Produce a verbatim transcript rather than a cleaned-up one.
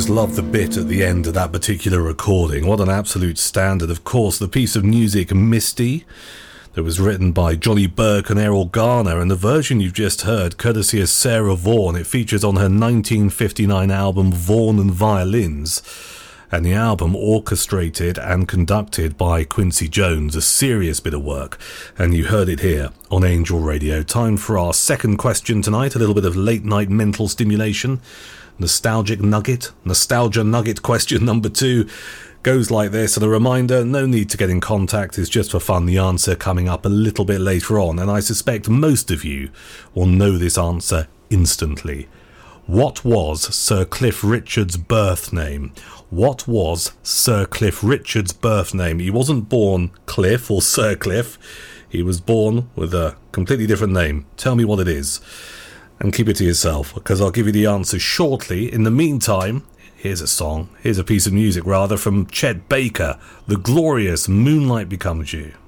just love the bit at the end of that particular recording. What an absolute standard. Of course, the piece of music Misty, that was written by Johnny Burke and Errol Garner, and the version you've just heard, courtesy of Sarah Vaughan. It features on her nineteen fifty-nine album Vaughan and Violins, and the album orchestrated and conducted by Quincy Jones, a serious bit of work, and you heard it here on Angel Radio. Time for our second question tonight, a little bit of late night mental stimulation. Nostalgic nugget, nostalgia nugget question number two goes like this, and a reminder, no need to get in contact, it's just for fun. The answer coming up a little bit later on, and I suspect most of you will know this answer instantly. What was Sir Cliff Richard's birth name? What was Sir Cliff Richard's birth name? He wasn't born Cliff or Sir Cliff. He was born with a completely different name. Tell me what it is. And keep it to yourself, because I'll give you the answer shortly. In the meantime, here's a song, here's a piece of music rather, from Chet Baker, the glorious Moonlight Becomes You.